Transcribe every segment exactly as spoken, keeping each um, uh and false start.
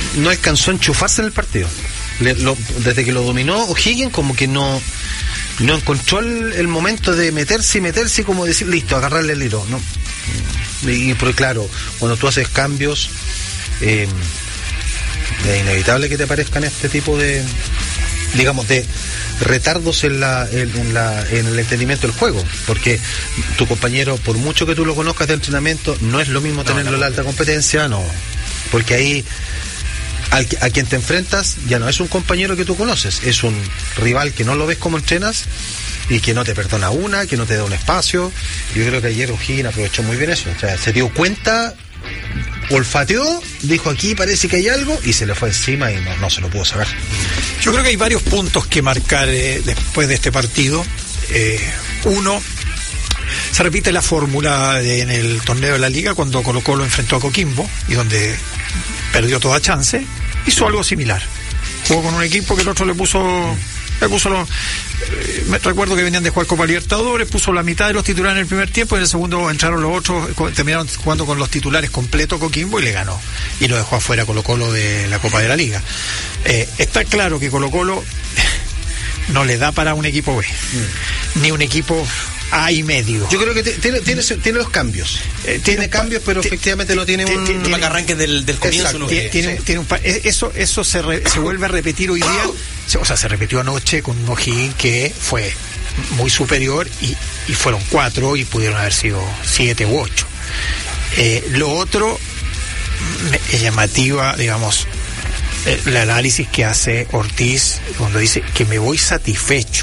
no alcanzó a enchufarse en el partido. Le, lo, desde que lo dominó O'Higgins, como que no no encontró el, el momento de meterse y meterse y como decir, listo, agarrarle el hilo, ¿no? Y, y porque claro, cuando tú haces cambios, eh, es inevitable que te aparezcan este tipo de, digamos, de retardos en la, en, en la en el entendimiento del juego, porque tu compañero, por mucho que tú lo conozcas de entrenamiento, no es lo mismo tenerlo en la alta competencia, no, porque ahí al, a quien te enfrentas ya no es un compañero que tú conoces, es un rival que no lo ves como entrenas y que no te perdona una, que no te da un espacio. Yo creo que ayer O'Higgins aprovechó muy bien eso, o sea, se dio cuenta, olfateó, dijo aquí parece que hay algo y se le fue encima y no, no se lo pudo saber. Yo creo que hay varios puntos que marcar eh, después de este partido. Eh, uno, se repite la fórmula de, en el torneo de la Liga cuando Colo-Colo enfrentó a Coquimbo y donde perdió toda chance, hizo algo similar. Jugó con un equipo que el otro le puso... Le puso los, eh, me recuerdo que venían de jugar Copa Libertadores, puso la mitad de los titulares en el primer tiempo y en el segundo entraron los otros, terminaron jugando con los titulares completo Coquimbo y le ganó y lo dejó afuera Colo-Colo de la Copa de la Liga. Eh, está claro que Colo-Colo no le da para un equipo B, mm. ni un equipo A y medio. Yo creo que tiene, tiene, tiene los cambios. Eh, tiene, tiene cambios, pero tiene, efectivamente no tiene un... Tiene, para que arranque del, del comienzo. No, tiene, tiene, sí. tiene un, eso eso se, re, se vuelve a repetir hoy día. O sea, se repitió anoche con un O'Higgins que fue muy superior y, y fueron cuatro y pudieron haber sido siete u ocho. Eh, lo otro es llamativa, digamos, el análisis que hace Ortiz cuando dice que me voy satisfecho.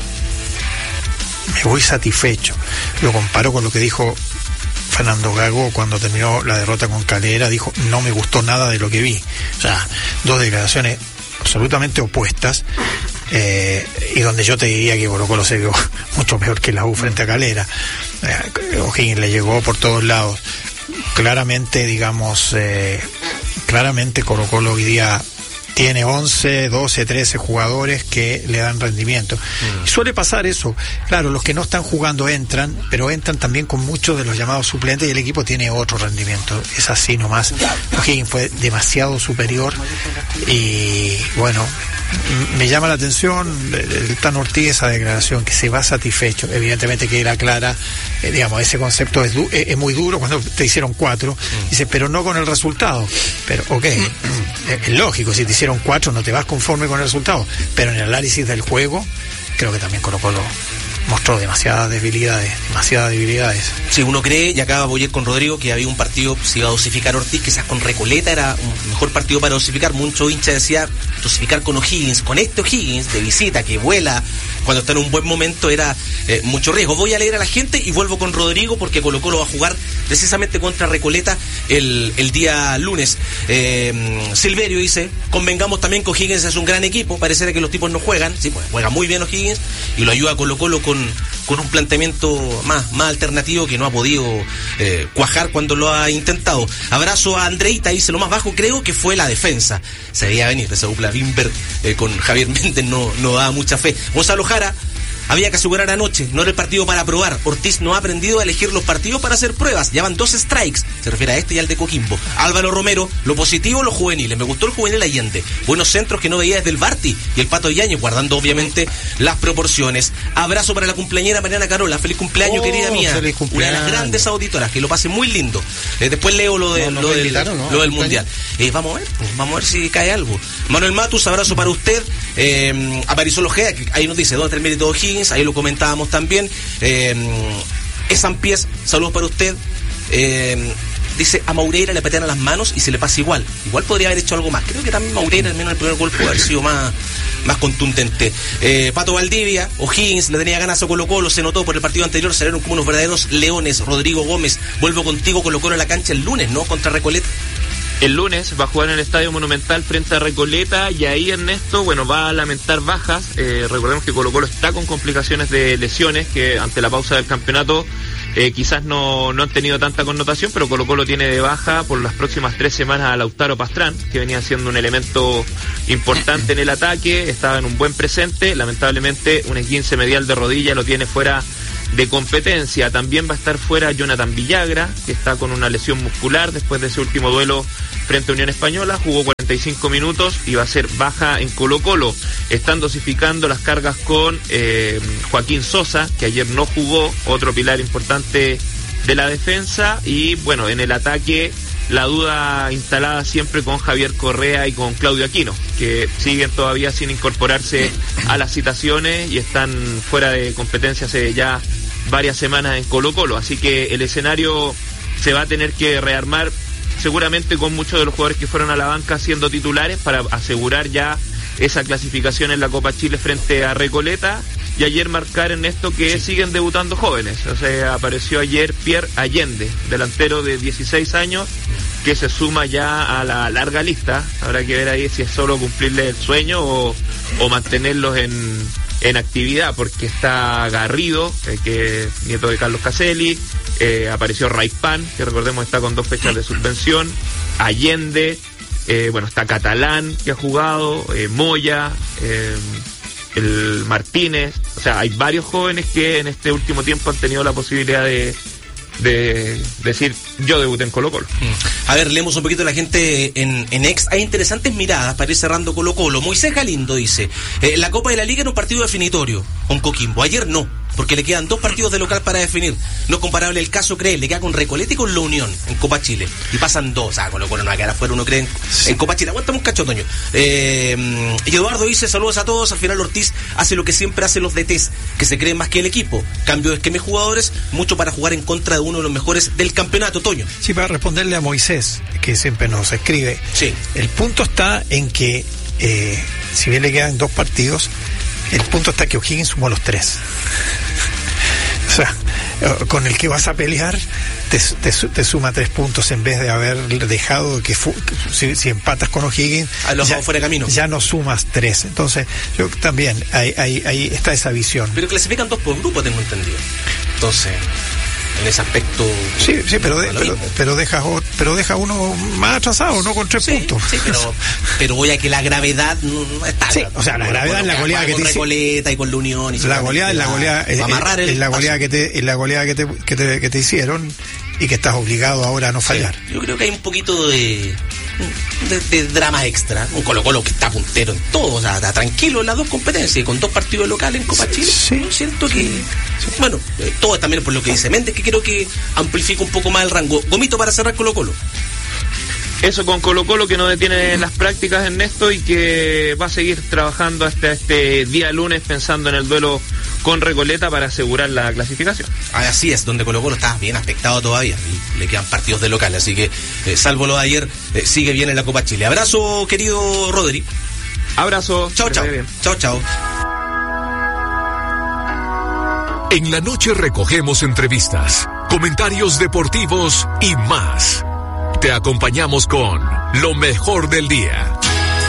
Me voy satisfecho. Lo comparo con lo que dijo Fernando Gago cuando terminó la derrota con Calera. Dijo, no me gustó nada de lo que vi. O sea, dos declaraciones absolutamente opuestas, eh, y donde yo te diría que Colo-Colo se vio mucho peor que la U frente a Calera. Eh, O'Higgins le llegó por todos lados. Claramente, digamos, eh, claramente Colo-Colo hoy día tiene once, doce, trece jugadores que le dan rendimiento. Mm. Y suele pasar eso. Claro, los que no están jugando entran, pero entran también con muchos de los llamados suplentes y el equipo tiene otro rendimiento. Es así nomás. O'Higgins fue demasiado superior y bueno, me llama la atención el Tan Ortiz, esa declaración, que se va satisfecho. Evidentemente que era clara, eh, digamos, ese concepto es, du- es muy duro cuando te hicieron cuatro. Mm. Dice, pero no con el resultado. Pero, ok, mm. es lógico, si te hicieron cuatro no te vas conforme con el resultado, pero en el análisis del juego creo que también Colo-Colo mostró demasiadas debilidades, demasiadas debilidades. Sí, uno cree, y acá voy a ir con Rodrigo, que había un partido, se iba a dosificar Ortiz, quizás con Recoleta era un mejor partido para dosificar. Mucho hincha decía, dosificar con O'Higgins, con este O'Higgins de visita que vuela cuando está en un buen momento era eh, mucho riesgo. Voy a leer a la gente y vuelvo con Rodrigo porque Colo-Colo va a jugar precisamente contra Recoleta el, el día lunes. Eh, Silverio dice, convengamos también que O'Higgins es un gran equipo, pareciera que los tipos no juegan, sí, pues juega muy bien O'Higgins y lo ayuda a Colo-Colo con, con un planteamiento más, más alternativo que no ha podido eh, cuajar cuando lo ha intentado. Abrazo a Andreita, dice, lo más bajo creo que fue la defensa. Se veía venir esa dupla Wimberg eh, con Javier Méndez, no, no da mucha fe. Gonzalo Jara, había que asegurar anoche, no era el partido para probar. Ortiz no ha aprendido a elegir los partidos para hacer pruebas. Ya van dos strikes, se refiere a este y al de Coquimbo. Álvaro Romero, lo positivo, los juveniles. Me gustó el juvenil Allende. Buenos centros que no veía desde el Barty y el Pato Illañez, guardando obviamente las proporciones. Abrazo para la cumpleañera Mariana Carola. Feliz cumpleaños, oh, querida mía. Feliz cumpleaños. Una de las grandes auditoras, que lo pase muy lindo. Eh, después leo lo, de, no, no lo, del, invitaron, ¿no? lo del Mundial. Eh, vamos a ver, pues, vamos a ver si cae algo. Manuel Matus, abrazo para usted. Eh, a Marisol Ojeda, que ahí nos dice, ¿dónde está el mérito de O'Higgins? Ahí lo comentábamos también. Eh, Esan Pies, saludos para usted. Eh, dice, a Maureira le patean a las manos y se le pasa igual. Igual podría haber hecho algo más. Creo que también Maureira, al menos el primer gol, puede haber sido más, más contundente. Eh, Pato Valdivia, O'Higgins le tenía ganas a Colo-Colo, se notó por el partido anterior, salieron como unos verdaderos leones. Rodrigo Gómez, vuelvo contigo, Colo-Colo en la cancha el lunes, ¿no? Contra Recoleta. El lunes va a jugar en el Estadio Monumental frente a Recoleta y ahí Ernesto, bueno, va a lamentar bajas. Eh, recordemos que Colo-Colo está con complicaciones de lesiones que ante la pausa del campeonato eh, quizás no, no han tenido tanta connotación, pero Colo-Colo tiene de baja por las próximas tres semanas a Lautaro Pastrán, que venía siendo un elemento importante en el ataque, estaba en un buen presente, lamentablemente un esguince medial de rodilla lo tiene fuera de competencia. También va a estar fuera Jonathan Villagra, que está con una lesión muscular después de ese último duelo frente a Unión Española, jugó treinta y cinco minutos y va a ser baja en Colo-Colo. Están dosificando las cargas con eh, Joaquín Sosa, que ayer no jugó, otro pilar importante de la defensa, y bueno, en el ataque la duda instalada siempre con Javier Correa y con Claudio Aquino, que siguen todavía sin incorporarse a las citaciones y están fuera de competencia hace ya varias semanas en Colo-Colo, así que el escenario se va a tener que rearmar seguramente con muchos de los jugadores que fueron a la banca siendo titulares para asegurar ya esa clasificación en la Copa Chile frente a Recoleta, y ayer marcar en esto que sí. siguen debutando jóvenes. O sea, apareció ayer Pierre Allende, delantero de dieciséis años, que se suma ya a la larga lista. Habrá que ver ahí si es solo cumplirle el sueño o, o mantenerlos en, en actividad, porque está Garrido, eh, que es nieto de Carlos Caselli, eh, apareció Raipán, que recordemos está con dos fechas de suspensión, Allende, eh, bueno, está Catalán, que ha jugado, eh, Moya, eh, el Martínez, o sea, hay varios jóvenes que en este último tiempo han tenido la posibilidad de, de decir, yo debuté en Colo-Colo. A ver, leemos un poquito a la gente en, en X. Hay interesantes miradas para ir cerrando Colo-Colo. Moisés Galindo dice, eh, la Copa de la Liga era un partido definitorio con Coquimbo, ayer no, porque le quedan dos partidos de local para definir. No es comparable el caso, cree, le queda con Recoleta y con La Unión en Copa Chile. Y pasan dos, ah, Colo-Colo no va a quedar afuera, uno cree en, sí. en Copa Chile. Aguantamos un cacho, Toño. Eh, y Eduardo dice, saludos a todos, al final Ortiz hace lo que siempre hacen los D Ts, que se creen más que el equipo. Cambio de esquema de jugadores, mucho para jugar en contra de uno de los mejores del campeonato, Toño. Sí, para responderle a Moisés, que siempre nos escribe, sí. el punto está en que, eh, si bien le quedan dos partidos, el punto está que O'Higgins sumó los tres. O sea, con el que vas a pelear te, te, te suma tres puntos en vez de haber dejado que, fu, que si, si empatas con O'Higgins ya, fuera de camino. Ya no sumas tres. Entonces yo también ahí, ahí, ahí está esa visión. Pero clasifican dos por grupo, tengo entendido. Entonces en ese aspecto sí, sí, pero, de, pero, pero deja pero deja uno más atrasado, no con tres sí, puntos. Sí, pero, pero voy a que la gravedad no está. Sí, o sea, la gravedad es la goleada que te con Recoleta y con la Unión y la goleada es la goleada es, es la goleada que te es la goleada que te, que te que te hicieron y que estás obligado ahora a no fallar. Sí, yo creo que hay un poquito de De, de drama extra, un Colo-Colo que está puntero en todo, o sea, está tranquilo en las dos competencias y con dos partidos locales en Copa Chile. Sí, yo siento que, sí. bueno, eh, todo es también por lo que dice Méndez, que creo que amplifica un poco más el rango. Gomito, para cerrar Colo-Colo. Eso con Colo-Colo, que no detiene las prácticas, Ernesto, y que va a seguir trabajando hasta este día lunes pensando en el duelo con Recoleta para asegurar la clasificación. Así es, donde Colo-Colo está bien aspectado todavía y le quedan partidos de local, así que eh, salvo lo de ayer, eh, sigue bien en la Copa Chile. Abrazo, querido Rodri. Abrazo. Chao, chao. Chao, chao. En la noche recogemos entrevistas, comentarios deportivos y más. Te acompañamos con lo mejor del día.